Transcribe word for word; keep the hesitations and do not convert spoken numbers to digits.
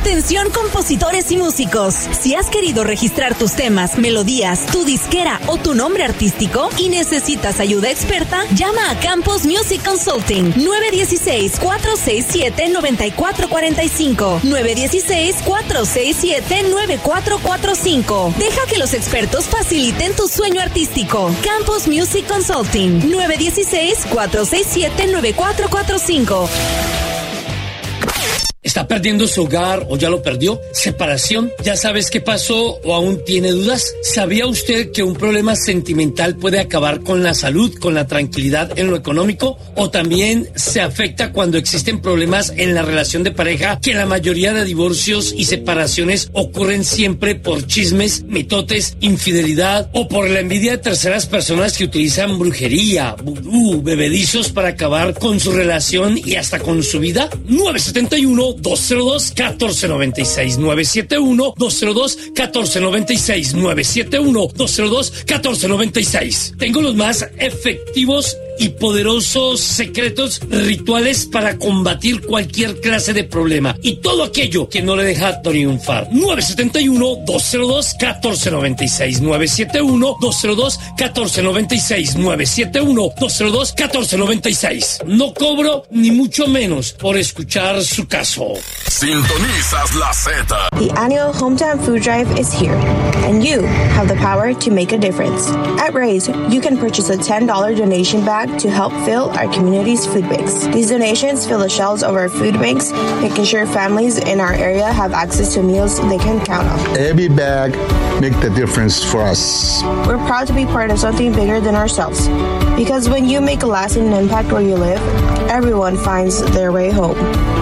Atención compositores y músicos. Si has querido registrar tus temas, melodías, tu disquera o tu nombre artístico y necesitas ayuda experta, llama a Campos Music Consulting nueve uno seis, cuatro seis siete, nueve cuatro cuatro cinco nueve uno seis, cuatro seis siete, nueve cuatro cuatro cinco. Deja que los expertos faciliten tu sueño artístico. Campos Music Consulting nueve uno seis, cuatro seis siete, nueve cuatro cuatro cinco. ¿Está perdiendo su hogar o ya lo perdió? ¿Separación? ¿Ya sabes qué pasó o aún tiene dudas? ¿Sabía usted que un problema sentimental puede acabar con la salud, con la tranquilidad en lo económico? ¿O también se afecta cuando existen problemas en la relación de pareja, que la mayoría de divorcios y separaciones ocurren siempre por chismes, mitotes, infidelidad o por la envidia de terceras personas que utilizan brujería, vudú, bebedizos para acabar con su relación y hasta con su vida? nueve siete uno, dos cero dos, uno cuatro nueve seis nueve siete uno, dos cero dos, uno cuatro nueve seis nueve siete uno, dos cero dos, uno cuatro nueve seis. Tengo los más efectivos y poderosos secretos rituales para combatir cualquier clase de problema y todo aquello que no le deja triunfar. nueve siete uno, dos cero dos, uno cuatro nueve seis nueve siete uno, dos cero dos, uno cuatro nueve seis nueve siete uno, dos cero dos, uno cuatro nueve seis. No cobro ni mucho menos por escuchar su caso. Sintonizas la Z. The annual Hometown Food Drive is here, and you have the power to make a difference. At Raise, you can purchase a ten dollars donation bag to help fill our community's food banks. These donations fill the shelves of our food banks, making sure families in our area have access to meals they can count on. Every bag makes the difference for us. We're proud to be part of something bigger than ourselves, because when you make a lasting impact where you live, everyone finds their way home.